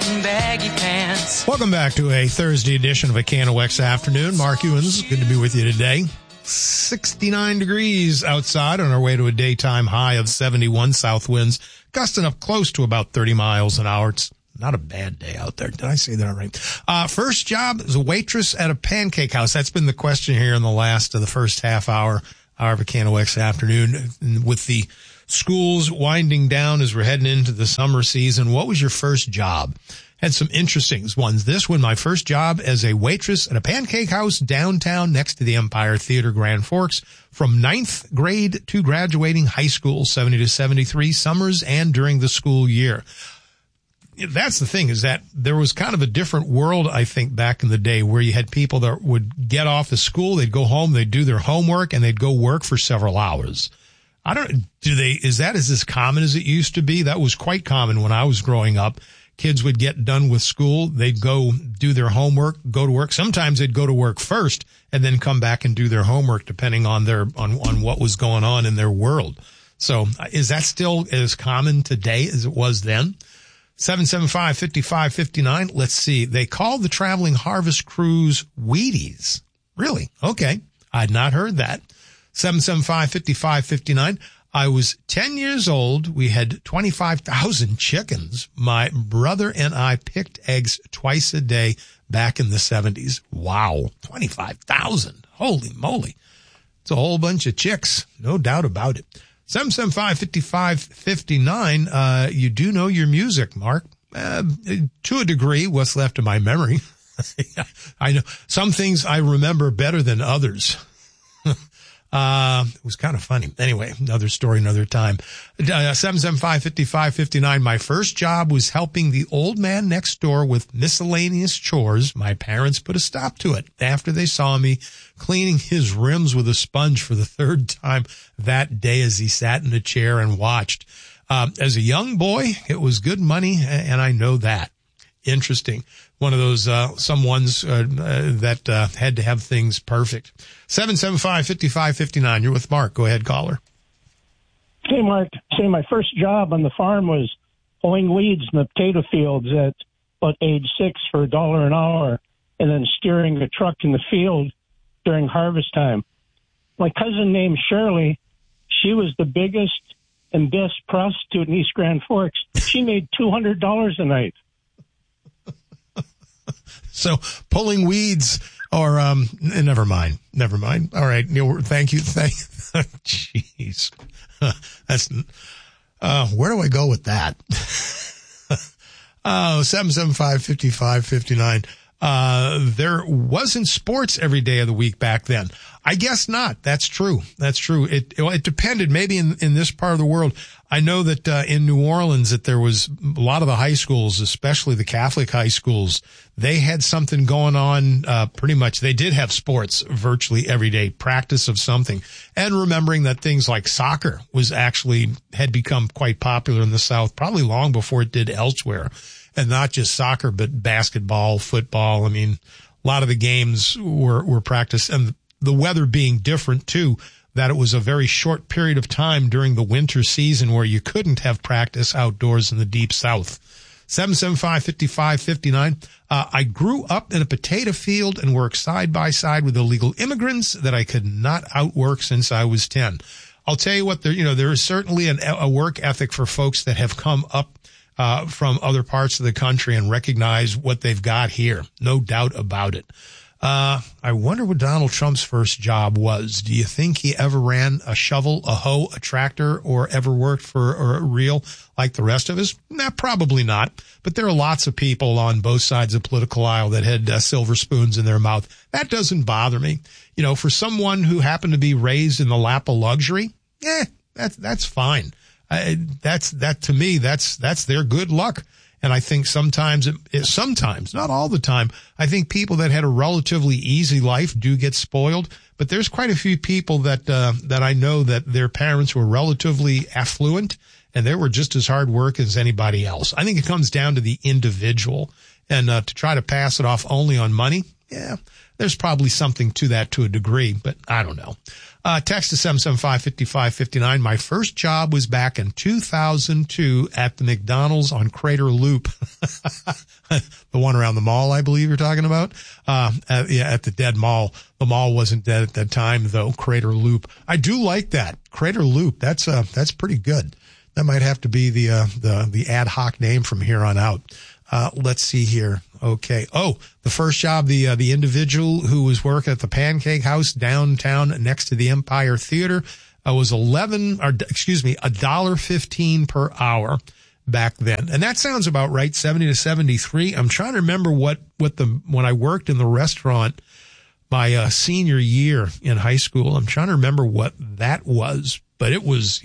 in baggy pants. Welcome back to a Thursday edition of a KNOX Afternoon. Mark Ewens, good to be with you today. 69 degrees outside on our way to a daytime high of 71, south winds gusting up close to about 30 miles an hour. It's not a bad day out there. Did I say that right? First job as a waitress at a pancake house. That's been the question here in the first half hour of a KNOX Afternoon. With the schools winding down as we're heading into the summer season, what was your first job? Had some interesting ones. This one, my first job as a waitress at a pancake house downtown next to the Empire Theater, Grand Forks, from 9th grade to graduating high school, 70 to 73, summers and during the school year. That's the thing, is that there was kind of a different world, I think, back in the day, where you had people that would get off of school, they'd go home, they'd do their homework, and they'd go work for several hours. Is that as common as it used to be? That was quite common when I was growing up. Kids would get done with school, they'd go do their homework, go to work. Sometimes they'd go to work first and then come back and do their homework, depending on on what was going on in their world. So is that still as common today as it was then? 775-5559. Let's see. They call the traveling harvest crews Wheaties. Really? Okay. I'd not heard that. 775-5559. I was 10 years old. We had 25,000 chickens. My brother and I picked eggs twice a day back in the 70s. Wow. 25,000. Holy moly. It's a whole bunch of chicks. No doubt about it. 775-5559. You do know your music, Mark. To a degree, what's left of my memory. I know some things I remember better than others. It was kind of funny. Anyway, another story, another time. 775-5559. My first job was helping the old man next door with miscellaneous chores. My parents put a stop to it after they saw me cleaning his rims with a sponge for the third time that day as he sat in a chair and watched. As a young boy, it was good money, and I know that. Interesting. One of those, some ones, that, had to have things perfect. 775-5559. You're with Mark. Go ahead, caller. Hey, Mark. Say my first job on the farm was pulling weeds in the potato fields at about age 6 for $1 an hour, and then steering a truck in the field during harvest time. My cousin named Shirley, she was the biggest and best prostitute in East Grand Forks. She made $200 a night. So pulling weeds or, never mind. All right. Thank you. Jeez. That's, where do I go with that? 775-5559. There wasn't sports every day of the week back then. I guess not. That's true. It depended. Maybe in this part of the world. I know that, in New Orleans that there was a lot of the high schools, especially the Catholic high schools, they had something going on, pretty much. They did have sports virtually every day, practice of something. And remembering that things like soccer had become quite popular in the South, probably long before it did elsewhere. And not just soccer, but basketball, football. I mean, a lot of the games were practiced, and the weather being different too, that it was a very short period of time during the winter season where you couldn't have practice outdoors in the deep South. 775-5559. I grew up in a potato field and worked side by side with illegal immigrants that I could not outwork since I was 10. I'll tell you what, there is certainly a work ethic for folks that have come up from other parts of the country and recognize what they've got here. No doubt about it. I wonder what Donald Trump's first job was. Do you think he ever ran a shovel, a hoe, a tractor, or ever worked for a reel like the rest of us? Nah, probably not. But there are lots of people on both sides of the political aisle that had silver spoons in their mouth. That doesn't bother me. For someone who happened to be raised in the lap of luxury, that's fine. To me, that's their good luck. And I think sometimes, not all the time, I think people that had a relatively easy life do get spoiled. But there's quite a few people that I know that their parents were relatively affluent and they were just as hard work as anybody else. I think it comes down to the individual, and to try to pass it off only on money. Yeah, there's probably something to that to a degree, but I don't know. Text to 775-5559. My first job was back in 2002 at the McDonald's on Crater Loop. The one around the mall, I believe you're talking about. At the dead mall. The mall wasn't dead at that time, though. Crater Loop. I do like that. Crater Loop. That's pretty good. That might have to be the ad hoc name from here on out. Let's see here. Okay. Oh, the first job, the individual who was working at the Pancake House downtown next to the Empire Theater, was $1.15 per hour back then. And that sounds about right. 70 to 73. I'm trying to remember when I worked in the restaurant my senior year in high school. I'm trying to remember what that was, but it was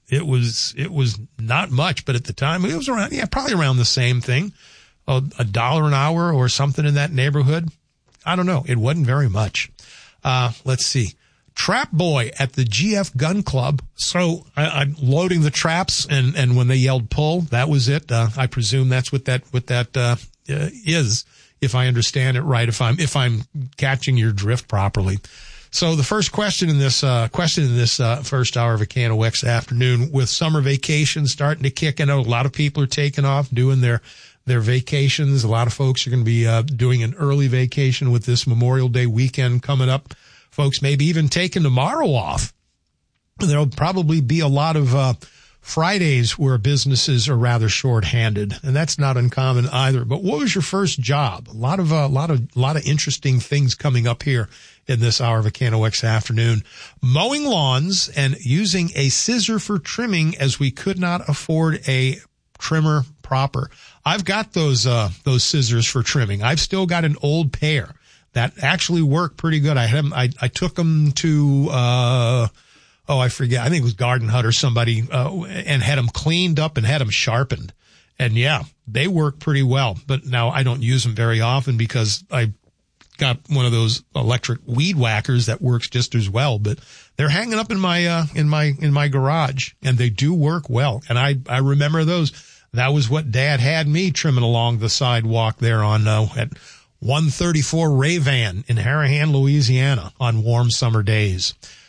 not much, but at the time it was around, probably around the same thing. $1 an hour or something in that neighborhood. I don't know. It wasn't very much. Let's see. Trap boy at the GF Gun Club. So I'm loading the traps, and when they yelled pull, that was it. I presume that's what that is, if I understand it right, if I'm catching your drift properly. So the first question in this first hour of A Can of Wex afternoon, with summer vacation starting to kick in, a lot of people are taking off, doing their vacations. A lot of folks are going to be doing an early vacation with this Memorial Day weekend coming up. Folks maybe even taking tomorrow off. There'll probably be a lot of Fridays where businesses are rather short-handed, and that's not uncommon either. But what was your first job? A lot of interesting things coming up here in this hour of A Can of Wex afternoon. Mowing lawns and using a scissor for trimming, as we could not afford a trimmer proper. I've got those scissors for trimming. I've still got an old pair that actually work pretty good. I took them to, I forget. I think it was Garden Hut or somebody, and had them cleaned up and had them sharpened. And yeah, they work pretty well. But now I don't use them very often because I got one of those electric weed whackers that works just as well. But they're hanging up in my garage, and they do work well. And I remember those. That was what Dad had me trimming along the sidewalk there on at 134 Ray-Van in Harahan, Louisiana on warm summer days.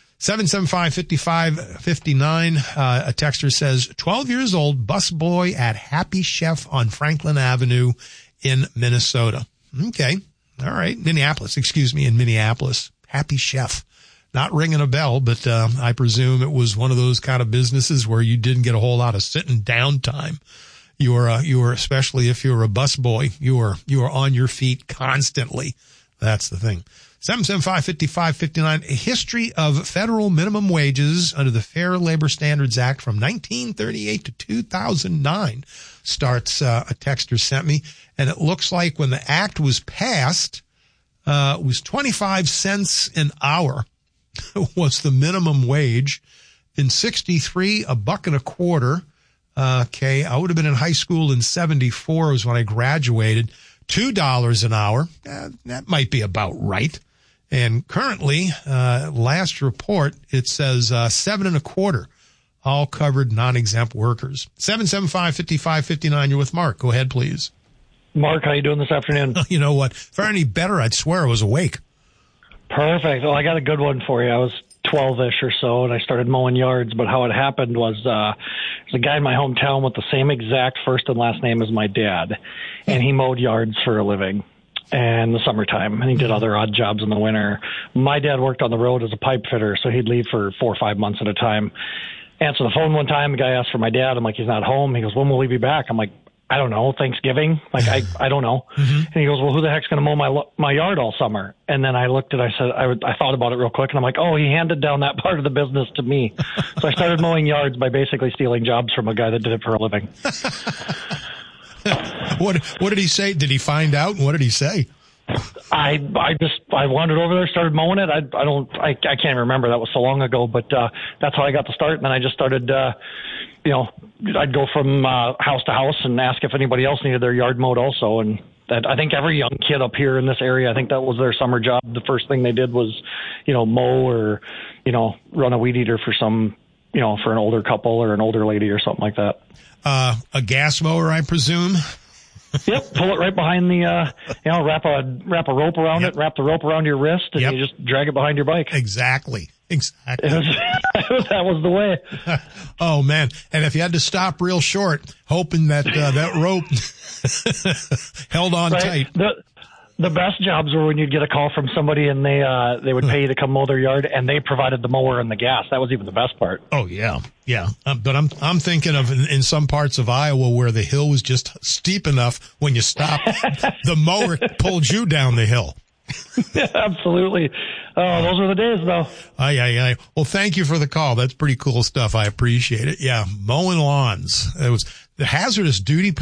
775-5559. A texter says, 12 years old, busboy at Happy Chef on Franklin Avenue in Minnesota. Okay. All right. In Minneapolis. Happy Chef. Not ringing a bell, but I presume it was one of those kind of businesses where you didn't get a whole lot of sitting down time. You are, especially if you're a busboy, you are on your feet constantly. That's the thing. 775-5559, a history of federal minimum wages under the Fair Labor Standards Act from 1938 to 2009 starts, a texter sent me. And it looks like when the act was passed, it was 25 cents an hour was the minimum wage. In 63, $1.25. Okay, I would have been in high school in 74 was when I graduated. $2 an hour. That might be about right. And currently, last report, it says $7.25, all covered non-exempt workers. 775-5559, you're with Mark. Go ahead, please. Mark, how you doing this afternoon? You know what? If I were any better, I'd swear I was awake. Perfect. Well, I got a good one for you. I was 12-ish or so, and I started mowing yards. But how it happened was there's a guy in my hometown with the same exact first and last name as my dad, and he mowed yards for a living in the summertime, and he did other odd jobs in the winter. My dad worked on the road as a pipe fitter, so he'd leave for 4 or 5 months at a time. Answer the phone one time, the guy asked for my dad. I'm like, he's not home. He goes, when will he be back? I'm like, I don't know, Thanksgiving? Like, I don't know. And he goes, well, who the heck's going to mow my yard all summer? And then I looked I thought about it real quick, and I'm like, oh, he handed down that part of the business to me. So I started mowing yards by basically stealing jobs from a guy that did it for a living. What did he say? Did he find out? What did he say? I wandered over there, started mowing it. I can't remember. That was so long ago, but that's how I got the start. And then I just started, I'd go from house to house and ask if anybody else needed their yard mowed also. And I think every young kid up here in this area, I think that was their summer job. The first thing they did was, mow or, run a weed eater for some, for an older couple or an older lady or something like that. A gas mower, I presume. Yep, pull it right behind the, wrap a rope around it, wrap the rope around your wrist, and you just drag it behind your bike. Exactly. Exactly. That was the way. Oh man. And if you had to stop real short, hoping that, that rope held on tight. The best jobs were when you'd get a call from somebody and they would pay you to come mow their yard, and they provided the mower and the gas. That was even the best part. Oh yeah. Yeah. But I'm thinking of in some parts of Iowa where the hill was just steep enough when you stopped, the mower pulled you down the hill. Yeah, absolutely. Oh, those were the days, though. Aye. Well, thank you for the call. That's pretty cool stuff. I appreciate it. Yeah, mowing lawns. It was the hazardous duty